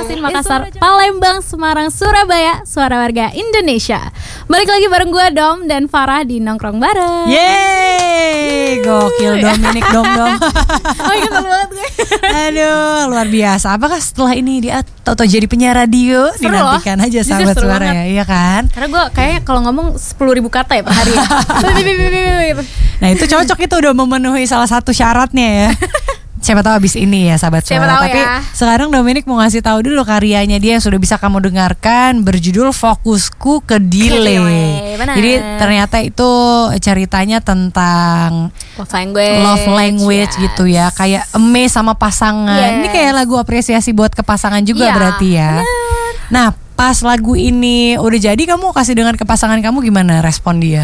Banjarmasin, Makassar, Palembang, Semarang, Surabaya, suara warga Indonesia. Balik lagi bareng gue Dom dan Farah di Nongkrong Bareng. Yeay, gokil Dominic dom. Oh iya, kesel banget gue. Aduh, luar biasa. Apakah setelah ini dia atau jadi penyiar radio? Seru Dinantikan loh. aja Jujur sahabat seru suara banget. ya, iya kan? Karena gue kayaknya kalau ngomong 10.000 kata ya per hari. Gitu. Nah itu cocok, itu udah memenuhi salah satu syaratnya ya. Siapa tahu abis ini ya sahabat Siapa suara. tahu Tapi ya. sekarang Dominic mau ngasih tahu dulu karyanya dia yang sudah bisa kamu dengarkan, berjudul Fokusku ke Delay. Benar. Jadi ternyata itu ceritanya tentang love language yes. gitu ya. Kayak amaze sama pasangan. Yes. Ini kayak lagu apresiasi buat ke pasangan juga Iya, berarti ya. benar. Nah pas lagu ini udah jadi, kamu kasih dengar ke pasangan kamu, gimana respon dia?